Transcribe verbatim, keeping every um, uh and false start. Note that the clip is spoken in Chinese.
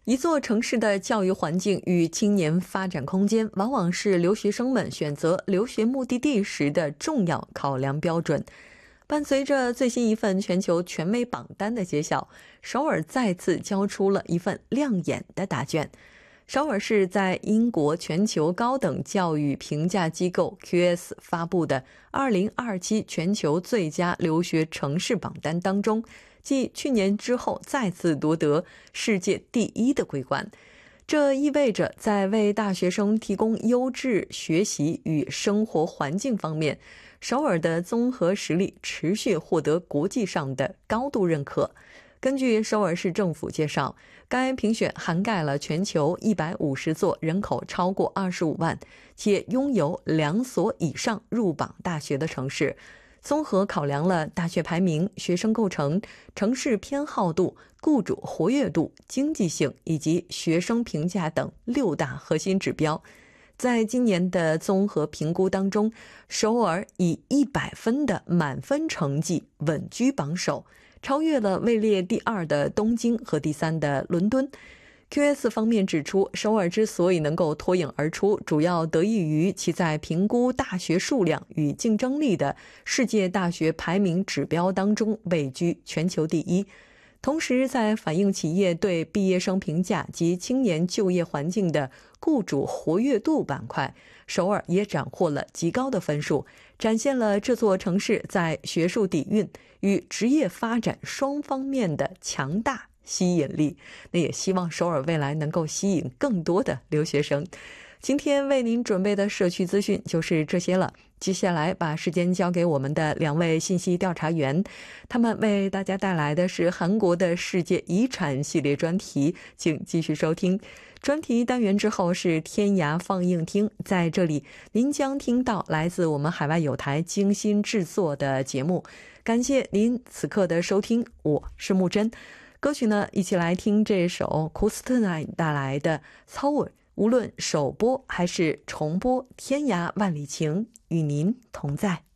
一座城市的教育环境与青年发展空间，往往是留学生们选择留学目的地时的重要考量标准。伴随着最新一份全球全美榜单的揭晓，首尔再次交出了一份亮眼的答卷。首尔市在英国全球高等教育评价机构 Q S 发布的二零二七全球最佳留学城市榜单当中，继去年之后再次夺得世界第一的桂冠。这意味着在为大学生提供优质学习与生活环境方面，首尔的综合实力持续获得国际上的高度认可。根据首尔市政府介绍，该评选涵盖了全球一百五十座人口超过二十五万且拥有两所以上入榜大学的城市，综合考量了大学排名、学生构成、城市偏好度、雇主活跃度、经济性以及学生评价等六大核心指标。在今年的综合评估当中，首尔以一百分的满分成绩稳居榜首，超越了位列第二的东京和第三的伦敦。Q S 方面指出，首尔之所以能够脱颖而出，主要得益于其在评估大学数量与竞争力的世界大学排名指标当中位居全球第一。同时，在反映企业对毕业生评价及青年就业环境的雇主活跃度板块，首尔也斩获了极高的分数，展现了这座城市在学术底蕴与职业发展双方面的强大吸引力。那也希望首尔未来能够吸引更多的留学生。今天为您准备的社区资讯就是这些了，接下来把时间交给我们的两位信息调查员，他们为大家带来的是韩国的世界遗产系列专题，请继续收听。专题单元之后是天涯放映厅，在这里您将听到来自我们海外有台精心制作的节目。感谢您此刻的收听，我是木真。歌曲呢，一起来听这首库斯特奈带来的서울。无论首播还是重播，天涯万里情与您同在。